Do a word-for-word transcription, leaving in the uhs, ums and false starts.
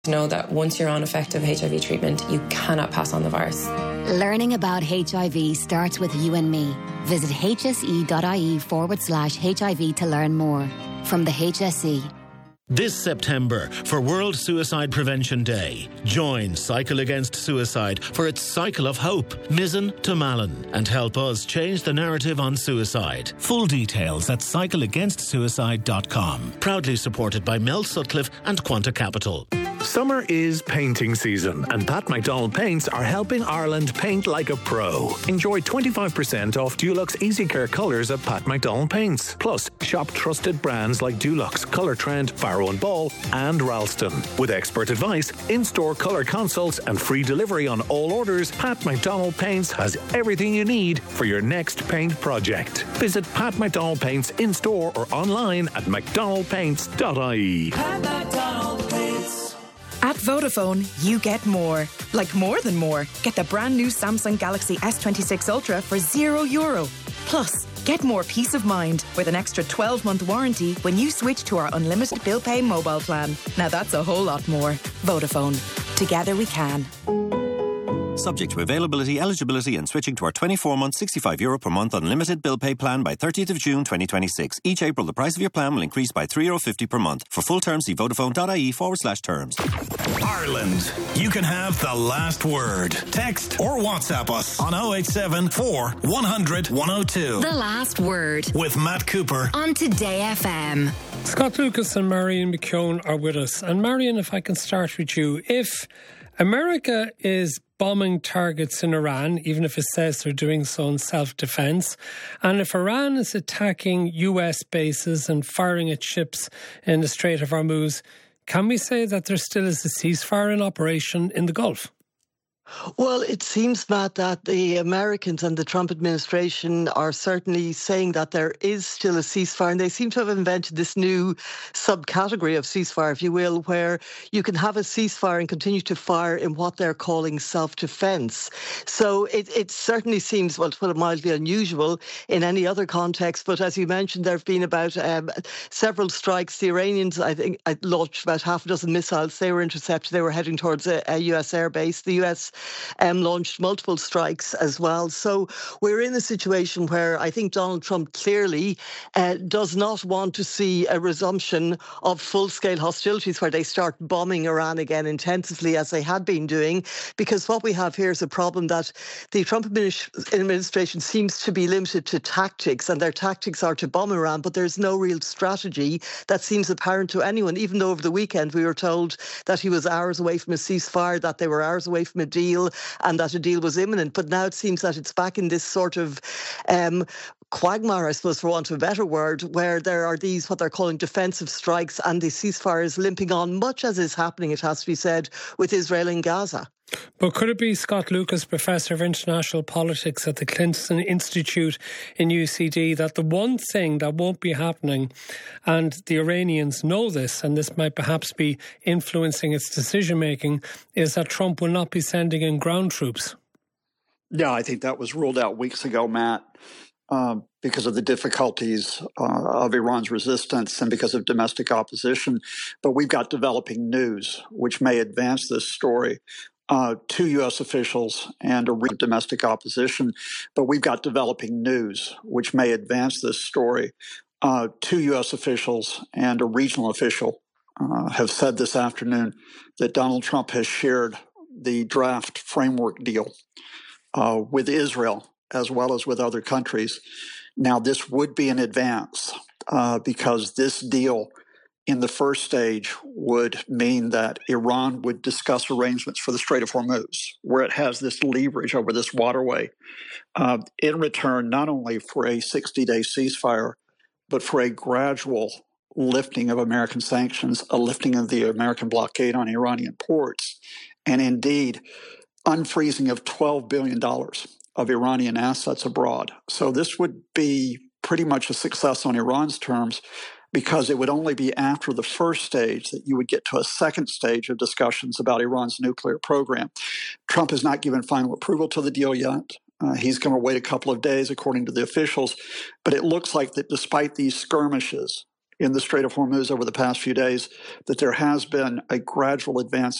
Know that once you're on effective H I V treatment, you cannot pass on the virus. Learning about H I V starts with you and me. Visit hse.ie forward slash HIV to learn more. From the H S E. This September, for World Suicide Prevention Day, join Cycle Against Suicide for its Cycle of Hope, Mizzen to Malin, and help us change the narrative on suicide. Full details at cycle against suicide dot com. Proudly supported by Mel Sutcliffe and Quanta Capital. Summer is painting season, and Pat McDonald Paints are helping Ireland paint like a pro. Enjoy twenty-five percent off Dulux Easy Care colours at Pat McDonald Paints. Plus, shop trusted brands like Dulux, Colour Trend, Farrow and Ball, and Ralston. With expert advice, in-store colour consults, and free delivery on all orders, Pat McDonald Paints has everything you need for your next paint project. Visit Pat McDonald Paints in-store or online at mcdonald paints dot I E. Pat McDonald Paints. At Vodafone, you get more. Like more than more. Get the brand new Samsung Galaxy S twenty-six Ultra for zero euro. Plus, get more peace of mind with an extra twelve-month warranty when you switch to our unlimited bill pay mobile plan. Now that's a whole lot more. Vodafone. Together we can. Subject to availability, eligibility and switching to our twenty-four month, sixty-five euro per month unlimited bill pay plan by thirtieth of June twenty twenty-six. Each April, the price of your plan will increase by three euro fifty per month. For full terms, see vodafone.ie forward slash terms. Ireland, you can have the last word. Text or WhatsApp us on oh eight seven, four, one hundred, one oh two. The Last Word. With Matt Cooper. On Today F M. Scott Lucas and Marion McKeown are with us. And Marion, if I can start with you. If America is bombing targets in Iran, even if it says they're doing so in self-defense, and if Iran is attacking U S bases and firing at ships in the Strait of Hormuz, can we say that there still is a ceasefire in operation in the Gulf? Well, it seems, Matt, that the Americans and the Trump administration are certainly saying that there is still a ceasefire, and they seem to have invented this new subcategory of ceasefire, if you will, where you can have a ceasefire and continue to fire in what they're calling self-defense. So it, it certainly seems, well, to put it mildly, unusual in any other context. But as you mentioned, there have been about um, several strikes. The Iranians, I think, launched about half a dozen missiles. They were intercepted. They were heading towards a, a U S airbase. The U S Um, launched multiple strikes as well. So we're in a situation where I think Donald Trump clearly uh, does not want to see a resumption of full-scale hostilities where they start bombing Iran again intensively as they had been doing, because what we have here is a problem that the Trump administration seems to be limited to tactics, and their tactics are to bomb Iran, but there's no real strategy that seems apparent to anyone, even though over the weekend we were told that he was hours away from a ceasefire, that they were hours away from a deal, and that a deal was imminent. But now it seems that it's back in this sort of um, quagmire, I suppose, for want of a better word, where there are these, what they're calling defensive strikes, and the ceasefire is limping on, much as is happening, it has to be said, with Israel in Gaza. But could it be, Scott Lucas, Professor of International Politics at the Clinton Institute in U C D, that the one thing that won't be happening, and the Iranians know this, and this might perhaps be influencing its decision-making, is that Trump will not be sending in ground troops? Yeah, I think that was ruled out weeks ago, Matt, uh, because of the difficulties uh, of Iran's resistance and because of domestic opposition. But we've got developing news which may advance this story. Uh, two U S officials and a re- domestic opposition, but we've got developing news which may advance this story. Uh, two U S officials and a regional official uh, have said this afternoon that Donald Trump has shared the draft framework deal uh, with Israel as well as with other countries. Now, this would be an advance uh, because this deal in the first stage would mean that Iran would discuss arrangements for the Strait of Hormuz, where it has this leverage over this waterway, uh, in return not only for a sixty-day ceasefire, but for a gradual lifting of American sanctions, a lifting of the American blockade on Iranian ports, and indeed unfreezing of twelve billion dollars of Iranian assets abroad. So this would be pretty much a success on Iran's terms, because it would only be after the first stage that you would get to a second stage of discussions about Iran's nuclear program. Trump has not given final approval to the deal yet. Uh, he's going to wait a couple of days, according to the officials. But it looks like that despite these skirmishes, in the Strait of Hormuz over the past few days, that there has been a gradual advance